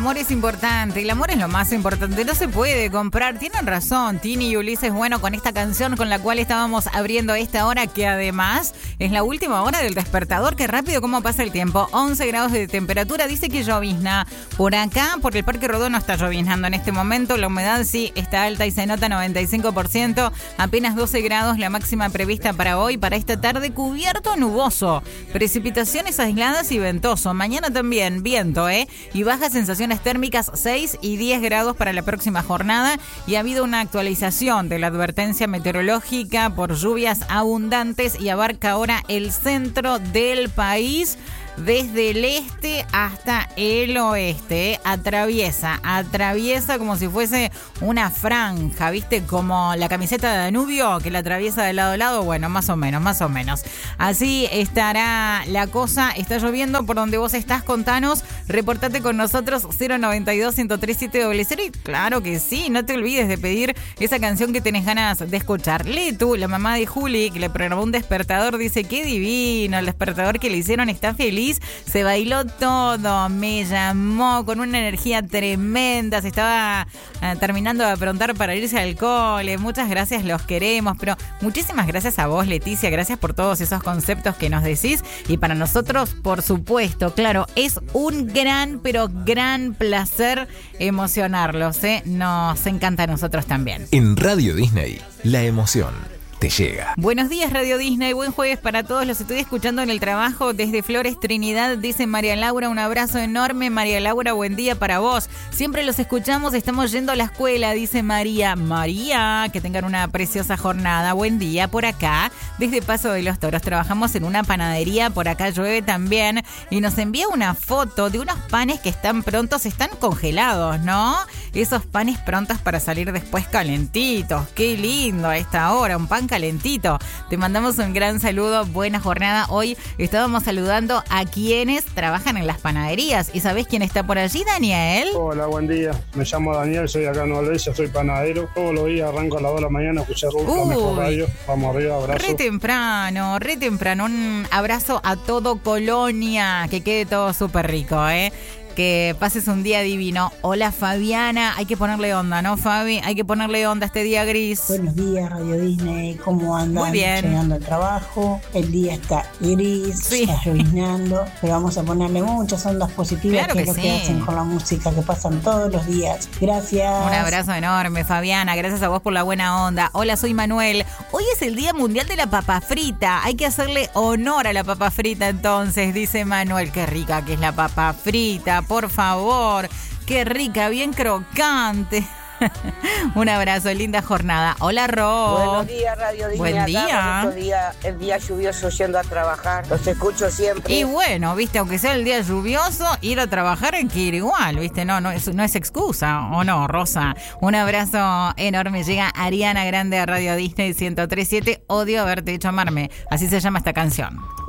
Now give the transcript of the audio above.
amor es importante, el amor es lo más importante, no se puede comprar. Tienen razón Tini y Ulises, bueno, con esta canción con la cual estábamos abriendo esta hora, que además es la última hora del despertador. Qué rápido cómo pasa el tiempo. 11 grados de temperatura, dice que llovizna. Por acá, por el Parque Rodó no está lloviznando en este momento, la humedad sí está alta y se nota 95%, apenas 12 grados la máxima prevista para hoy, para esta tarde, cubierto nuboso, precipitaciones aisladas y ventoso. Mañana también viento, y bajas sensaciones térmicas 6 y 10 grados para la próxima jornada. Y ha habido una actualización de la advertencia meteorológica por lluvias abundantes y abarca ahora el centro del país, desde el este hasta el oeste. Atraviesa como si fuese una franja, ¿viste? Como la camiseta de Danubio, que la atraviesa de lado a lado. Bueno, más o menos. Así estará la cosa. Está lloviendo por donde vos estás, contanos, reportate con nosotros, 092-103-700. Y claro que sí, no te olvides de pedir esa canción que tenés ganas de escuchar. Letu, la mamá de Juli, que le programó un despertador, dice, qué divino el despertador que le hicieron, está feliz. Se bailó todo, me llamó con una energía tremenda, se estaba terminando de aprontar para irse al cole. Muchas gracias, los queremos, pero muchísimas gracias a vos, Leticia, gracias por todos esos conceptos que nos decís, y para nosotros, por supuesto, claro, es un gran, pero gran placer emocionarlos, nos encanta a nosotros también. En Radio Disney, la emoción te llega. Buenos días, Radio Disney, buen jueves para todos, los estoy escuchando en el trabajo desde Flores Trinidad, dice María Laura, un abrazo enorme. María Laura, buen día para vos, siempre los escuchamos, estamos yendo a la escuela, dice María, que tengan una preciosa jornada. Buen día por acá, desde Paso de los Toros, trabajamos en una panadería, por acá llueve también, y nos envía una foto de unos panes que están prontos, están congelados, ¿no? Esos panes prontos para salir después calentitos, qué lindo a esta hora, un pan calentito. Te mandamos un gran saludo, buena jornada. Hoy estábamos saludando a quienes trabajan en las panaderías. ¿Y sabés quién está por allí, Daniel? Hola, buen día. Me llamo Daniel, soy acá en Nueva Albesia, soy panadero. Todos los días arranco a las 2 de la mañana a escuchar la mejor radio. Vamos arriba, abrazo. Re temprano. Un abrazo a todo Colonia. Que quede todo súper rico, Que pases un día divino. Hola, Fabiana. Hay que ponerle onda, ¿no, Fabi? Hay que ponerle onda a este día gris. Buenos días, Radio Disney. ¿Cómo andan? Muy bien. Llegando al trabajo. El día está gris, sí. Está lloviznando, pero vamos a ponerle muchas ondas positivas, claro que es que lo sí. que hacen con la música que pasan todos los días. Gracias. Un abrazo enorme, Fabiana. Gracias a vos por la buena onda. Hola, soy Manuel. Hoy es el Día Mundial de la Papa Frita. Hay que hacerle honor a la papa frita entonces, dice Manuel. Qué rica que es la papa frita. Por favor, qué rica, bien crocante. Un abrazo, linda jornada. Hola, Ro. Buenos días, Radio Disney. Buen día. El día lluvioso, yendo a trabajar. Los escucho siempre. Y bueno, viste, aunque sea el día lluvioso, ir a trabajar hay que ir igual, viste, no es excusa, ¿o no, Rosa? Un abrazo enorme. Llega Ariana Grande a Radio Disney 103.7. Odio haberte hecho amarme. Así se llama esta canción.